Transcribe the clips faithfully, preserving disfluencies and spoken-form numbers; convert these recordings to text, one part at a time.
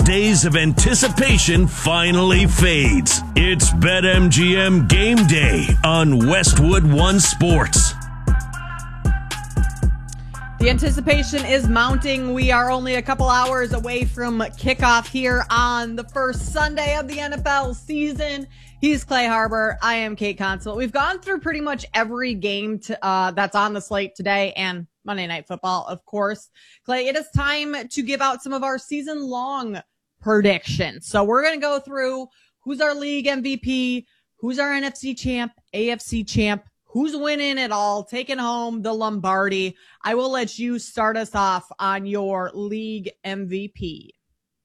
days of anticipation finally fades. It's BetMGM Game Day on Westwood One Sports. The anticipation is mounting. We are only a couple hours away from kickoff here on the first Sunday of the N F L season. He's Clay Harbor. I am Kate Consul. We've gone through pretty much every game to, uh, that's on the slate today and Monday Night Football, of course. Clay, it is time to give out some of our season-long predictions. So we're going to go through who's our league M V P, who's our N F C champ, A F C champ, who's winning it all, taking home the Lombardi. I will let you start us off on your league M V P.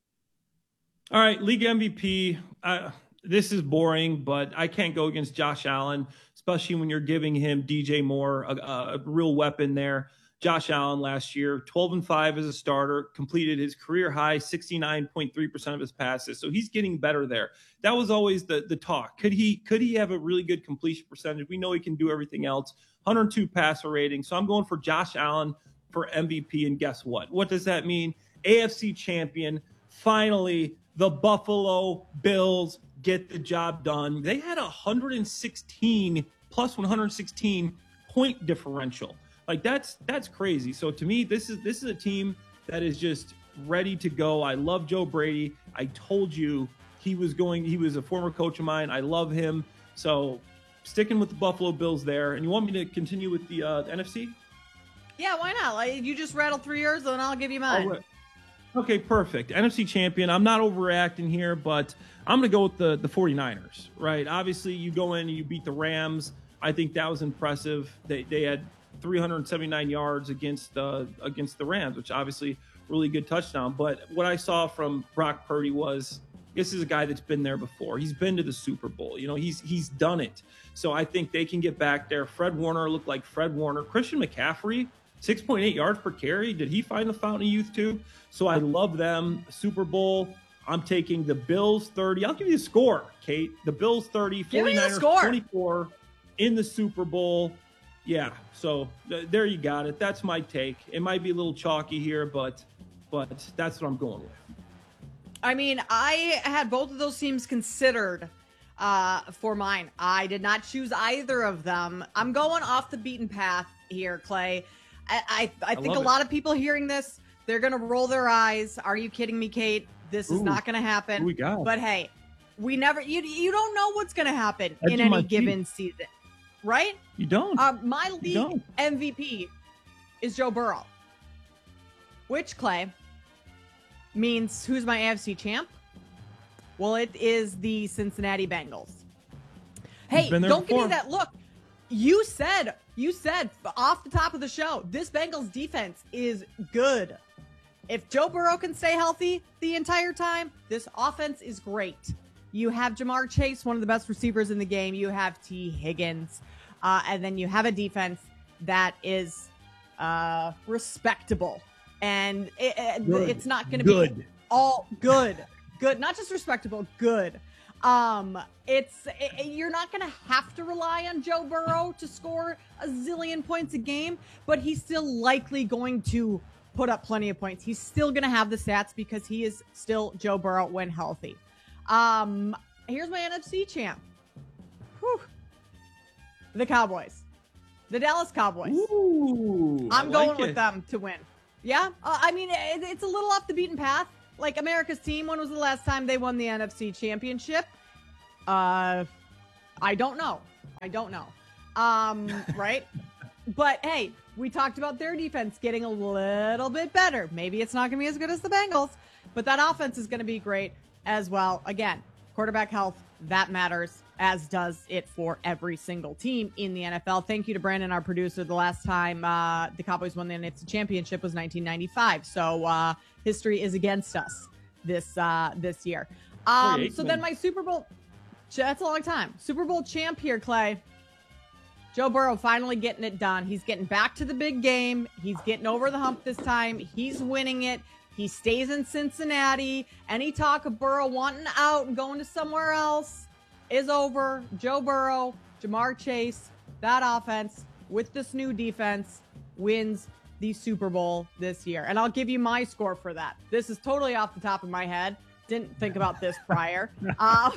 All right, league M V P. Uh, this is boring, but I can't go against Josh Allen, especially when you're giving him D J Moore, a, a real weapon there. Josh Allen last year, twelve and five as a starter, completed his career high sixty-nine point three percent of his passes. So he's getting better there. That was always the, the talk. Could he could he have a really good completion percentage? We know he can do everything else. one hundred two passer rating. So I'm going for Josh Allen for M V P. And guess what? What does that mean? A F C champion. Finally, the Buffalo Bills get the job done. They had a one hundred sixteen plus one hundred sixteen point differential. Like that's that's crazy. So to me, this is this is a team that is just ready to go. I love Joe Brady. I told you he was going. He was a former coach of mine. I love him. So sticking with the Buffalo Bills there. And you want me to continue with the, uh, the N F C? Yeah, why not? Like, you just rattled three yours, and I'll give you mine. Oh, right. Okay, perfect. N F C champion. I'm not overreacting here, but I'm going to go with the, the 49ers, right? Obviously, you go in and you beat the Rams. I think that was impressive. They they had three hundred seventy-nine yards against uh, against the Rams, which obviously really good touchdown. But what I saw from Brock Purdy was this is a guy that's been there before. He's been to the Super Bowl. You know, he's he's done it. So I think they can get back there. Fred Warner looked like Fred Warner. Christian McCaffrey, six point eight yards per carry. Did he find the fountain of youth too? So I love them. Super Bowl. I'm taking the Bills thirty. I'll give you the score, Kate. The Bills thirty, 49ers twenty-four in the Super Bowl. Yeah, so th- there you got it. That's my take. It might be a little chalky here, but but that's what I'm going with. I mean, I had both of those teams considered uh, for mine. I did not choose either of them. I'm going off the beaten path here, Clay. I, I, I think I a lot it. of people hearing this, they're going to roll their eyes. Are you kidding me, Kate? This is Ooh, not going to happen. we got? But hey, we never, you, you don't know what's going to happen That's in in my any given team. season, right? You don't. Uh, my league don't. M V P is Joe Burrow, which, Clay, means who's my A F C champ? Well, it is the Cincinnati Bengals. Hey, don't before. give me that look. You said, you said off the top of the show, this Bengals defense is good. If Joe Burrow can stay healthy the entire time, this offense is great. You have Jamar Chase, one of the best receivers in the game. You have T. Higgins. Uh, and then you have a defense that is uh, respectable. And it, it, it's not going to be all good. Good. Not just respectable, good. Um, it's it, you're not going to have to rely on Joe Burrow to score a zillion points a game, but he's still likely going to put up plenty of points. He's still going to have the stats because he is still Joe Burrow when healthy. Um, here's my N F C champ. Whew. The Cowboys. The Dallas Cowboys. Ooh, I'm I going like with it. them to win. Yeah? Uh, I mean, it, it's a little off the beaten path. Like America's team, when was the last time they won the N F C championship? Uh, I don't know. I don't know. Um, right? But hey, we talked about their defense getting a little bit better. Maybe it's not going to be as good as the Bengals, but that offense is going to be great as well. Again, quarterback health, that matters, as does it for every single team in the N F L. Thank you to Brandon, our producer. The last time uh, the Cowboys won the N F C championship was nineteen ninety-five. So uh, history is against us this uh, this year. Um, so then my Super Bowl, that's a long time. Super Bowl champ here, Clay. Joe Burrow finally getting it done. He's getting back to the big game. He's getting over the hump this time. He's winning it. He stays in Cincinnati. Any talk of Burrow wanting out and going to somewhere else is over. Joe Burrow, Jamar Chase, that offense with this new defense wins the Super Bowl this year. And I'll give you my score for that. This is totally off the top of my head. Didn't think about this prior. uh,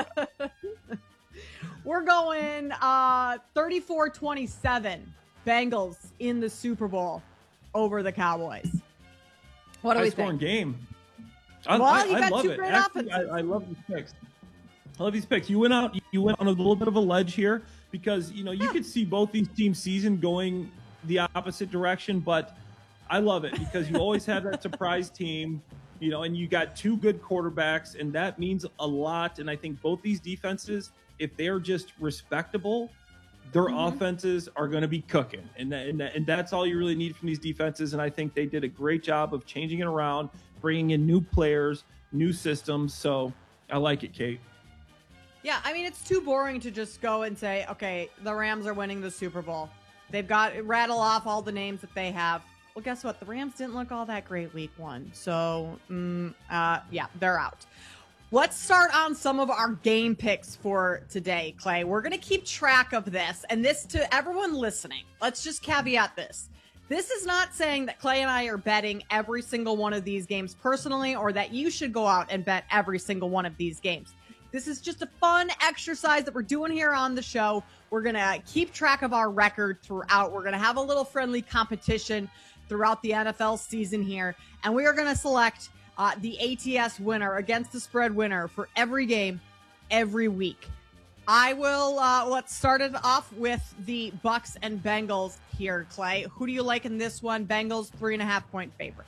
we're going uh, thirty-four twenty-seven Bengals in the Super Bowl over the Cowboys. What do High we scoring think? game. I, well, I, you I got love two it. great Actually, offenses. I, I love these picks. I love these picks. You went out. You went on a little bit of a ledge here because you know you Yeah. could see both these teams' season going the opposite direction, but I love it because you always have that surprise team, you know, and you got two good quarterbacks, and that means a lot. And I think both these defenses, if they're just respectable, their Mhm. offenses are going to be cooking, and, that, and that, and that's all you really need from these defenses. And I think they did a great job of changing it around, bringing in new players, new systems. So I like it, Kate. Yeah, I mean, it's too boring to just go and say, okay, the Rams are winning the Super Bowl. They've got rattle off all the names that they have. Well, guess what? The Rams didn't look all that great week one. So, mm, uh, yeah, they're out. Let's start on some of our game picks for today, Clay. We're going to keep track of this. And this to everyone listening, let's just caveat this. This is not saying that Clay and I are betting every single one of these games personally, or that you should go out and bet every single one of these games. This is just a fun exercise that we're doing here on the show. We're going to keep track of our record throughout. We're going to have a little friendly competition throughout the N F L season here. And we are going to select uh, the A T S winner against the spread winner for every game, every week. I will, uh, let's start it off with the Bucks and Bengals here, Clay. Who do you like in this one? Bengals, three and a half point favorites.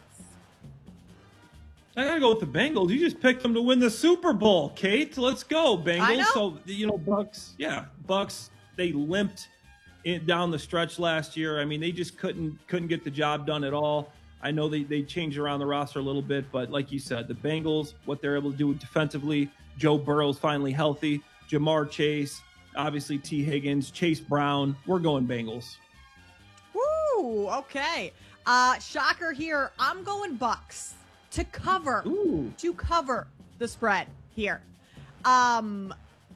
I gotta go with the Bengals. You just picked them to win the Super Bowl, Kate. Let's go, Bengals. I know. So you know, Bucks. Yeah, Bucks. They limped it down the stretch last year. I mean, they just couldn't couldn't get the job done at all. I know they they changed around the roster a little bit, but like you said, the Bengals, what they're able to do defensively. Joe Burrow's finally healthy. Jamar Chase, obviously T. Higgins, Chase Brown. We're going Bengals. Woo, okay. Uh, shocker here. I'm going Bucks to cover. Ooh. To cover the spread here. Um,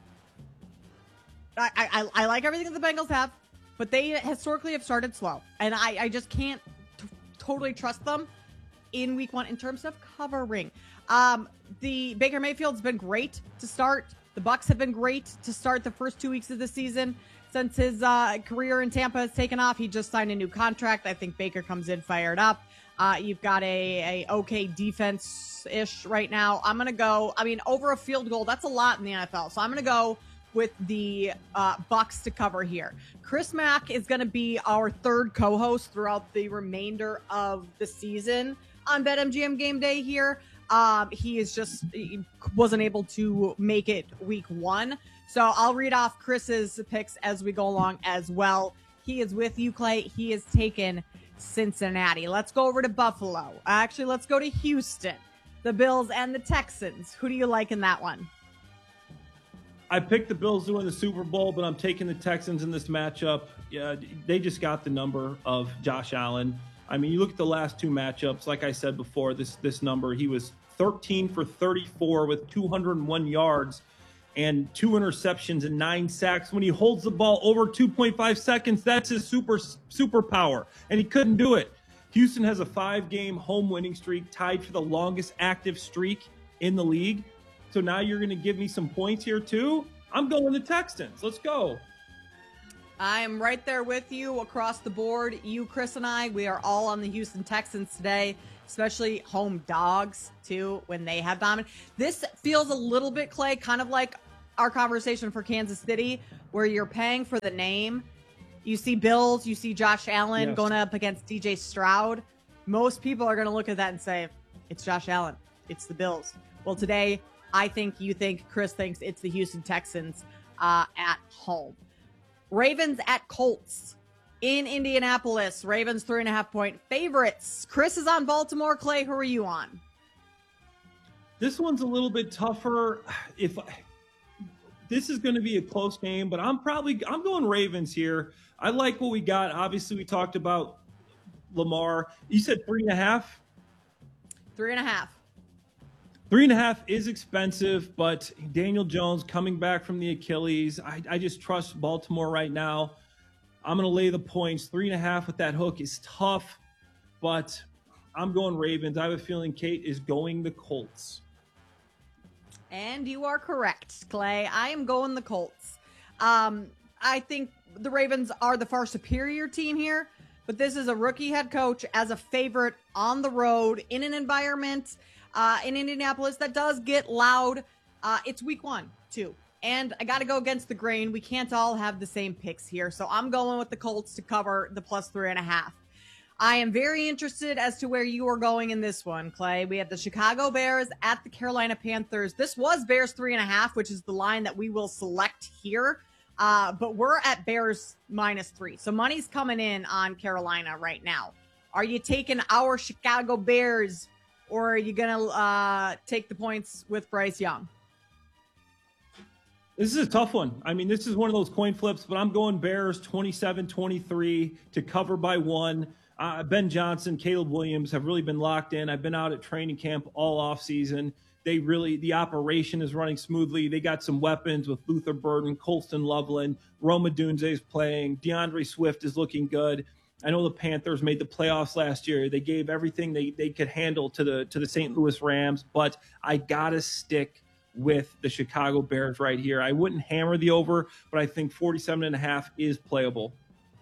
I, I, I like everything that the Bengals have, but they historically have started slow. And I, I just can't t- totally trust them in week one in terms of covering. Um, the Baker Mayfield's been great to start. The Bucks have been great to start the first two weeks of the season. Since his uh, career in Tampa has taken off, he just signed a new contract. I think Baker comes in fired up. Uh, you've got a, a okay defense-ish right now. I'm going to go, I mean, over a field goal, that's a lot in the N F L. So I'm going to go with the uh, Bucks to cover here. Chris Mack is going to be our third co-host throughout the remainder of the season on BetMGM Game Day here. Um, he is just he wasn't able to make it week one. So I'll read off Chris's picks as we go along as well. He is with you, Clay. He has taken Cincinnati. Let's go over to Buffalo. Actually, let's go to Houston. The Bills and the Texans. Who do you like in that one? I picked the Bills to win the Super Bowl, but I'm taking the Texans in this matchup. Yeah, they just got the number of Josh Allen. I mean, you look at the last two matchups, like I said before, this this number, he was thirteen for thirty-four with two hundred one yards and two interceptions and nine sacks. When he holds the ball over two point five seconds, that's his super superpower, and he couldn't do it. Houston has a five-game home winning streak tied for the longest active streak in the league. So now you're going to give me some points here too? I'm going the Texans. Let's go. I am right there with you across the board. You, Chris, and I, we are all on the Houston Texans today, especially home dogs, too, when they have dominant. This feels a little bit, Clay, kind of like our conversation for Kansas City, where you're paying for the name. You see Bills, you see Josh Allen Yes. going up against D J Stroud. Most people are going to look at that and say, it's Josh Allen. It's the Bills. Well, today, I think you think, Chris thinks it's the Houston Texans uh, at home. Ravens at Colts in Indianapolis. Ravens three and a half point favorites. Chris is on Baltimore. Clay, who are you on? This one's a little bit tougher. If I, this is going to be a close game, but I'm probably I'm going Ravens here. I like what we got. Obviously, we talked about Lamar. You said three and a half. Three and a half. Three and a half is expensive, but Daniel Jones coming back from the Achilles. I, I just trust Baltimore right now. I'm going to lay the points. Three and a half with that hook is tough. but I'm going Ravens. I have a feeling Kate is going the Colts. And you are correct, Clay. I am going the Colts. Um, I think the Ravens are the far superior team here, but this is a rookie head coach as a favorite on the road in an environment uh, in Indianapolis that does get loud. Uh, it's week one, too. And I got to go against the grain. We can't all have the same picks here. So I'm going with the Colts to cover the plus three and a half. I am very interested as to where you are going in this one, Clay. We have the Chicago Bears at the Carolina Panthers. This was Bears three and a half, which is the line that we will select here. Uh, but we're at Bears minus three. So money's coming in on Carolina right now. Are you taking our Chicago Bears, or are you going to uh, take the points with Bryce Young? This is a tough one. I mean, this is one of those coin flips, but I'm going Bears twenty-seven twenty-three to cover by one. Uh, Ben Johnson, Caleb Williams have really been locked in. I've been out at training camp all off season. They really, the operation is running smoothly. They got some weapons with Luther Burden, Colston Loveland, Roma Dunze is playing. DeAndre Swift is looking good. I know the Panthers made the playoffs last year. They gave everything they, they could handle to the to the Saint Louis Rams, but I gotta stick with the Chicago Bears right here. I wouldn't hammer the over, but I think forty-seven and a half is playable.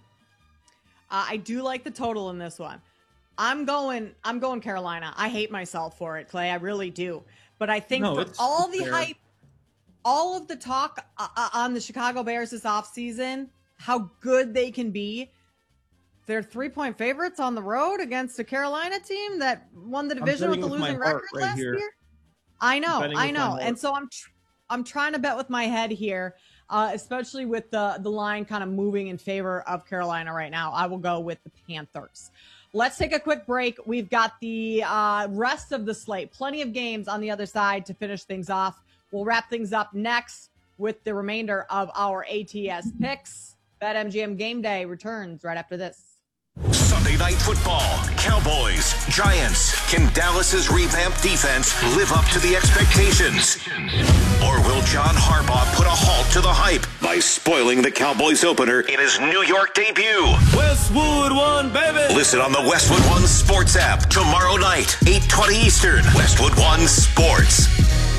Uh, I do like the total in this one. I'm going I'm going Carolina. I hate myself for it, Clay. I really do. But I think no, for all the fair. hype, all of the talk uh, on the Chicago Bears this offseason, how good they can be, they're three-point favorites on the road against a Carolina team that won the division with the with losing record right last here. year. I know, I know. And so I'm tr- I'm trying to bet with my head here. Uh, especially with the, the line kind of moving in favor of Carolina right now. I will go with the Panthers. Let's take a quick break. We've got the uh, rest of the slate. Plenty of games on the other side to finish things off. We'll wrap things up next with the remainder of our A T S picks. BetMGM Game Day returns right after this. Sunday Night Football, Cowboys, Giants. Can Dallas's revamped defense live up to the expectations? Or will John Harbaugh put a halt to the hype by spoiling the Cowboys opener in his New York debut? Westwood One, baby! Listen on the Westwood One Sports app tomorrow night, eight twenty Eastern. Westwood One Sports.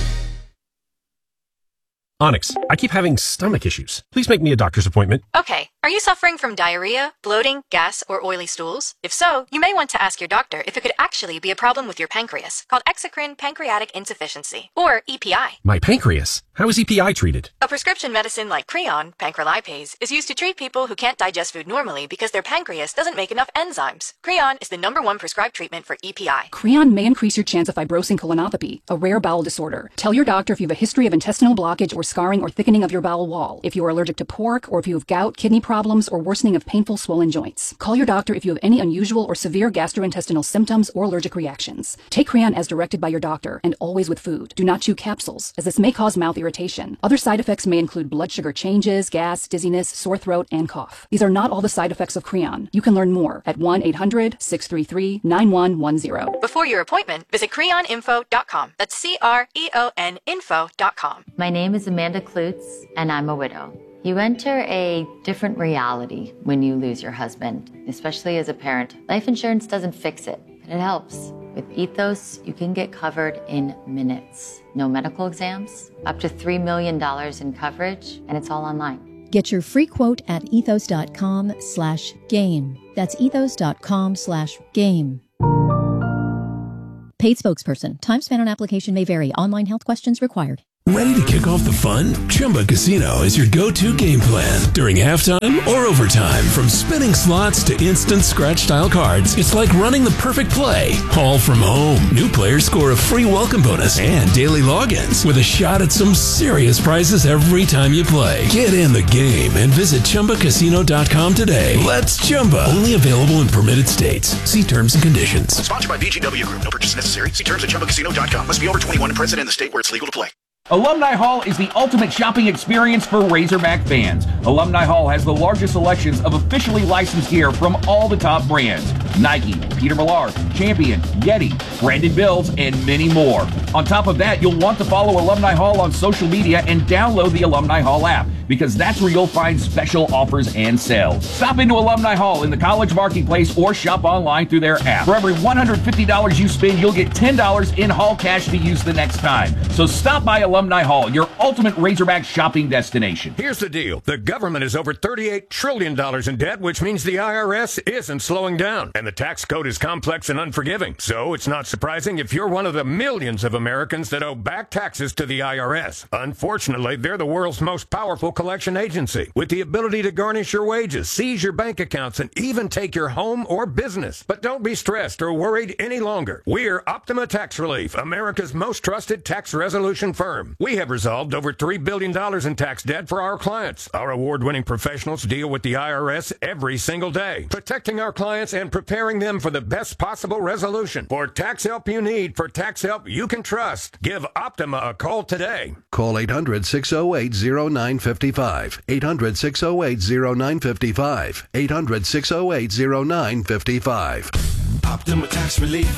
Onyx, I keep having stomach issues. Please make me a doctor's appointment. Okay. Are you suffering from diarrhea, bloating, gas, or oily stools? If so, you may want to ask your doctor if it could actually be a problem with your pancreas, called exocrine pancreatic insufficiency, or E P I. My pancreas? How is E P I treated? A prescription medicine like Creon, pancrelipase, is used to treat people who can't digest food normally because their pancreas doesn't make enough enzymes. Creon is the number one prescribed treatment for E P I. Creon may increase your chance of fibrosing colonopathy, a rare bowel disorder. Tell your doctor if you have a history of intestinal blockage or scarring or thickening of your bowel wall, if you are allergic to pork, or if you have gout, kidney problems, or worsening of painful swollen joints. Call your doctor if you have any unusual or severe gastrointestinal symptoms or allergic reactions. Take Creon as directed by your doctor, and always with food. Do not chew capsules, as this may cause mouth irritation. Other side effects may include blood sugar changes, gas, dizziness, sore throat, and cough. These are not all the side effects of Creon. You can learn more at one eight hundred, six three three, nine one one zero. Before your appointment, visit creon info dot com. That's C R E O N info dot com. My name is Amanda Klutz, and I'm a widow. You enter a different reality when you lose your husband, especially as a parent. Life insurance doesn't fix it, but it helps. With Ethos, you can get covered in minutes. No medical exams, up to three million dollars in coverage, and it's all online. Get your free quote at ethos.com slash game. That's ethos.com slash game. Paid spokesperson. Time spent on application may vary. Online health questions required. Ready to kick off the fun? Chumba Casino is your go-to game plan. During halftime or overtime, from spinning slots to instant scratch-style cards, it's like running the perfect play, all from home. New players score a free welcome bonus and daily logins with a shot at some serious prizes every time you play. Get in the game and visit Chumba Casino dot com today. Let's Chumba. Only available in permitted states. See terms and conditions. Sponsored by B G W Group. No purchase necessary. See terms at Chumba Casino dot com. Must be over twenty-one and present in the state where it's legal to play. Alumni Hall is the ultimate shopping experience for Razorback fans. Alumni Hall has the largest selections of officially licensed gear from all the top brands. Nike, Peter Millar, Champion, Yeti, Brandon Bills, and many more. On top of that, you'll want to follow Alumni Hall on social media and download the Alumni Hall app, because that's where you'll find special offers and sales. Stop into Alumni Hall in the College Marketplace or shop online through their app. For every one hundred fifty dollars you spend, you'll get ten dollars in Hall cash to use the next time. So stop by Alumni Hall, your ultimate Razorback shopping destination. Here's the deal. The government is over thirty-eight trillion dollars in debt, which means the I R S isn't slowing down. And the tax code is complex and unforgiving. So it's not surprising if you're one of the millions of Americans that owe back taxes to the I R S. Unfortunately, they're the world's most powerful collection agency, with the ability to garnish your wages, seize your bank accounts, and even take your home or business. But don't be stressed or worried any longer. We're Optima Tax Relief, America's most trusted tax resolution firm. We have resolved over three billion dollars in tax debt for our clients. Our award-winning professionals deal with the I R S every single day, protecting our clients and preparing them for the best possible resolution. For tax help you need, for tax help you can trust, give Optima a call today. Call eight hundred, six oh eight, oh nine five five. eight hundred, six oh eight, oh nine five five. eight hundred, six oh eight, oh nine five five. Optima Tax Relief.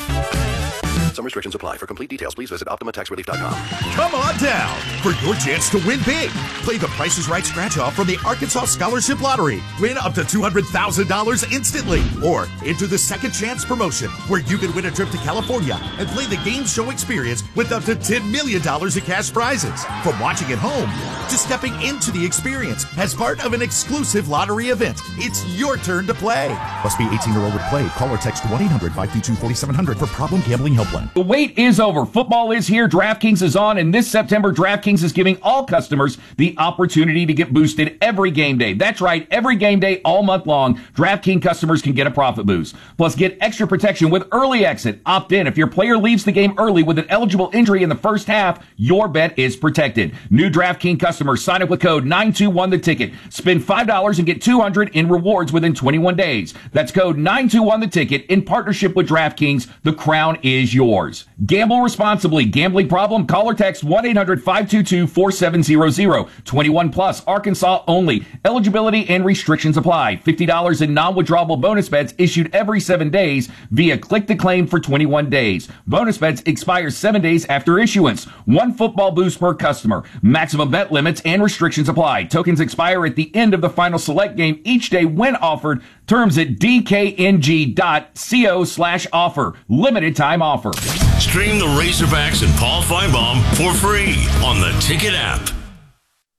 Some restrictions apply. For complete details, please visit Optima Tax Relief dot com. Come on down for your chance to win big. Play the Price is Right scratch-off from the Arkansas Scholarship Lottery. Win up to two hundred thousand dollars instantly. Or enter the Second Chance promotion, where you can win a trip to California and play the game show experience with up to ten million dollars in cash prizes. From watching at home to stepping into the experience as part of an exclusive lottery event, it's your turn to play. Must be eighteen or older to play. Call or text one eight hundred, five two two, four seven zero zero for Problem Gambling Helpline. The wait is over. Football is here. DraftKings is on. And this September, DraftKings is giving all customers the opportunity to get boosted every game day. That's right. Every game day, all month long, DraftKings customers can get a profit boost. Plus, get extra protection with early exit. Opt in. If your player leaves the game early with an eligible injury in the first half, your bet is protected. New DraftKings customers sign up with code nine two one the ticket. Spend five dollars and get two hundred dollars in rewards within twenty-one days. That's code nine two one the ticket in partnership with DraftKings. The crown is yours. Gamble responsibly. Gambling problem? Call or text one eight hundred, five two two, four seven zero zero. twenty-one plus, Arkansas only. Eligibility and restrictions apply. fifty dollars in non-withdrawable bonus bets issued every seven days via click to claim for twenty-one days. Bonus bets expire seven days after issuance. One football boost per customer. Maximum bet limits and restrictions apply. Tokens expire at the end of the final select game each day when offered. Terms at d k n g dot co slash offer. Limited time offer. Stream the Razorbacks and Paul Feinbaum for free on the Ticket app.